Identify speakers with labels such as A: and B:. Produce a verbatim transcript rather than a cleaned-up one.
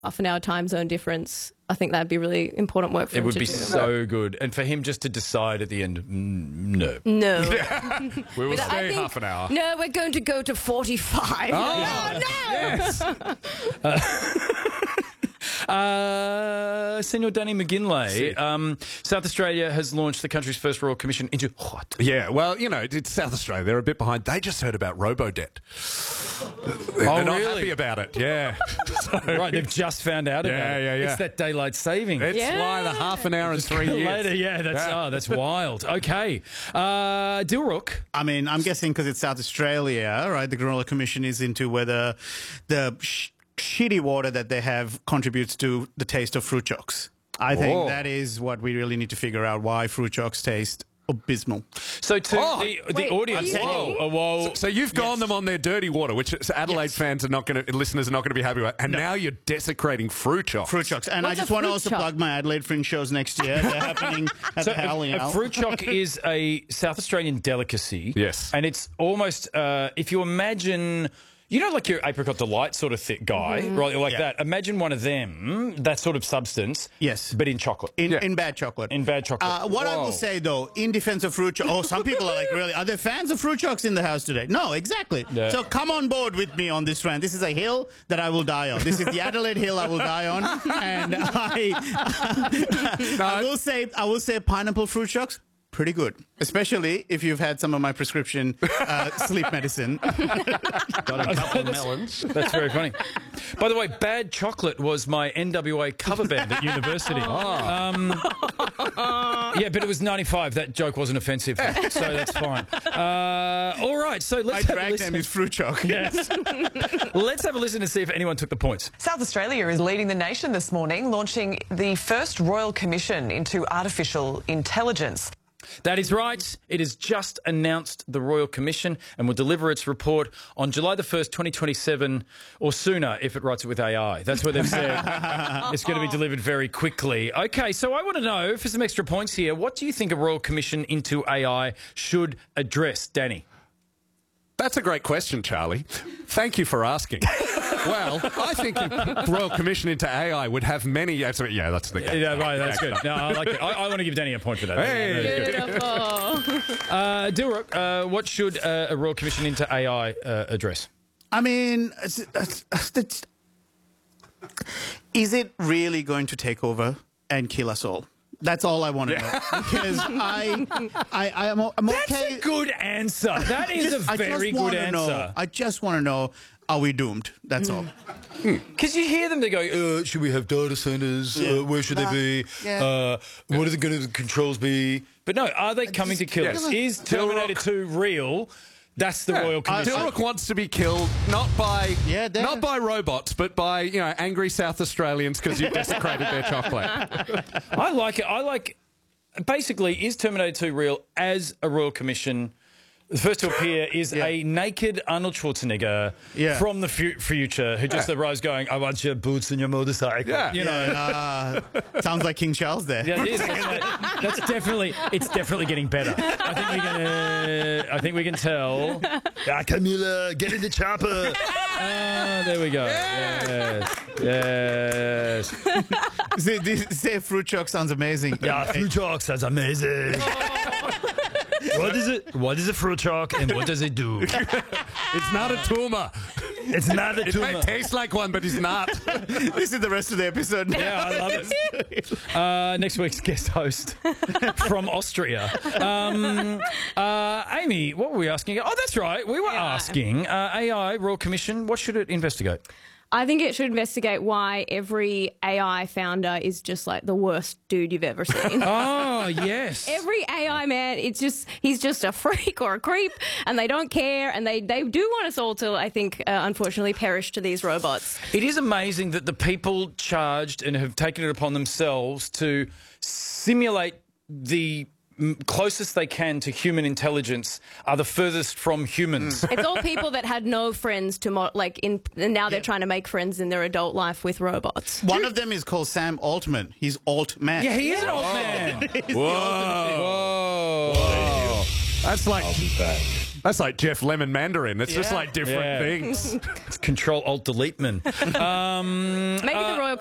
A: half an hour time zone difference. I think that'd be really important work for
B: It
A: him
B: would
A: to
B: be
A: do.
B: so good. And for him just to decide at the end, mm, no.
A: No.
C: We will
A: But I
C: stay
A: think-
C: half an hour.
A: No, we're going to go to forty-five.
C: Oh,
A: no, no.
C: Yes.
B: Uh, Senor Danny McGinlay, um, South Australia has launched the country's first Royal Commission into what?
C: Yeah, well, you know, it's South Australia. They're a bit behind. They just heard about robo-debt. They're
B: Oh,
C: not
B: really?
C: happy about it, yeah. So-
B: Right, they've just found out about
C: Yeah,
B: it.
C: yeah, yeah.
B: It's that daylight saving.
C: It's
A: Yeah.
C: why the half an hour and three years.
B: Later, yeah, that's
C: Yeah.
B: oh, that's wild. Okay, uh, Dilrook.
D: I mean, I'm guessing because it's South Australia, right? The Royal Commission is into whether the sh- shitty water that they have contributes to the taste of fruit chocks. I think
C: Whoa.
D: that is what we really need to figure out, why fruit chocks taste abysmal.
B: So to
C: Oh,
B: the, the
A: wait,
B: audience,
A: are you
B: whoa,
A: saying-
B: uh, whoa.
C: So you've gone them on their dirty water, which Adelaide
D: Yes.
C: fans are not going to, listeners are not going to be happy with, and now you're desecrating fruit chocks.
D: Fruit chocks. And
A: What's
D: I just
A: a
D: want to
A: fruit
D: also
A: chock?
D: plug my Adelaide Fringe shows next year. They're happening at
B: So
D: the Howling
B: a, a
D: Owl.
B: fruit chock is a South Australian delicacy.
C: Yes.
B: And it's almost, uh, if you imagine, you know, like your apricot delight sort of thick guy, right? Like
D: Yeah.
B: that. Imagine one of them, that sort of substance.
D: Yes.
B: But in chocolate.
D: In,
C: Yeah.
D: in bad chocolate.
B: In bad chocolate.
D: Uh, what I
B: Whoa.
D: will say, though, in defense of fruit chocks, oh, some people are like, really, are there fans of fruit chocks in the house today? No, exactly.
B: Yeah.
D: So come on board with me on this rant. This is a hill that I will die on. This is the Adelaide hill I will die on. And I, I will say, I will say pineapple fruit chocks, pretty good. Especially if you've had some of my prescription uh, sleep medicine.
E: Got a couple of melons.
B: That's very funny. By the way, Bad Chocolate was my N W A cover band at university. Um, yeah, but it was ninety-five. That joke wasn't offensive, so that's fine. Uh, all right, so
D: My
B: let's have a
D: drag
B: listen.
D: name is fruit chock.
B: Yes. Let's have a listen to see if anyone took the points.
F: South Australia is leading the nation this morning, launching the first Royal Commission into artificial intelligence.
B: That is right. It has just announced the Royal Commission and will deliver its report on July the first, twenty twenty-seven, or sooner if it writes it with A I. That's what they've said. It's going to be delivered very quickly. Okay, so I want to know, for some extra points here, what do you think a Royal Commission into A I should address, Danny?
C: That's a great question, Charlie. Thank you for asking. Well, I think the Royal Commission into A I would have many... Yeah, that's the...
B: Yeah, right, that's good. No, I like it. I, I want to give Danny a point for that.
C: Hey.
A: Beautiful.
B: Uh, Dilrook, uh, what should uh, a Royal Commission into A I uh, address?
D: I mean, it's- it's- it's- is it really going to take over and kill us all? That's all I want to know. Because I, I, I am, I'm
B: That's
D: okay.
B: a good answer. That is
D: Just-
B: a
D: I just
B: very good
D: wanna
B: answer.
D: Know, I just want to know, are we doomed? That's all.
B: Because you hear them, they go, uh, should we have data centres?
D: Yeah.
B: Uh, where should
D: Nah.
B: they be?
D: Yeah.
B: Uh, what are the going to the controls be? But no, are they coming to kill us?
C: Yes.
B: Is Terminator two real? That's the Royal Commission.
C: Dilrook wants to be killed not by
D: Yeah, they're-
C: not by robots, but by you know angry South Australians because you've desecrated their chocolate.
B: I like it. I like... Basically, is Terminator two real as a Royal Commission? The first to appear is
D: Yeah.
B: a naked Arnold Schwarzenegger
D: Yeah.
B: from the fu- future who just arrives going, I want your boots and your motorcycle.
C: Yeah.
B: You know,
D: Uh, sounds like King Charles there.
B: Yeah, it is. That's definitely. It's definitely getting better. I think we can. Uh, I think we can tell. Ah, Camilla, get in the chopper. Ah, there we go. Yes, yes.
D: Say, this, say fruit chock sounds amazing.
B: Yeah, fruit chalk sounds amazing. What is it? What is a fruit chalk, and what does it do?
C: It's not a tumour.
B: It's not a
C: It
B: tumor.
C: may taste like one, but it's not.
D: This is the rest of the episode.
B: Yeah, I love it. Uh, next week's guest host from Austria. Um, uh, Amy, what were we asking? Oh, that's right. We were asking uh, A I, Royal Commission, what should it investigate?
A: I think it should investigate why every A I founder is just like the worst dude you've ever seen.
B: Oh, yes.
A: Every A I man, it's just he's just a freak or a creep, and they don't care, and they, they do want us all to, I think, uh, unfortunately, perish to these robots.
B: It is amazing that the people charged and have taken it upon themselves to simulate the m- closest they can to human intelligence are the furthest from humans.
A: It's all people that had no friends to mo- like in, and now they're trying to make friends in their adult life with robots.
D: One of them is called Sam Altman. He's Alt-Man.
B: Yeah, he is an old man.
D: He's the
C: Whoa.
D: ultimate-
B: Whoa.
C: That's like That's like Jeff Lemon Mandarin. It's just
D: Yeah.
C: like different
B: Yeah.
C: things.
B: It's Control Alt Delete man. Um,
A: Maybe the Royal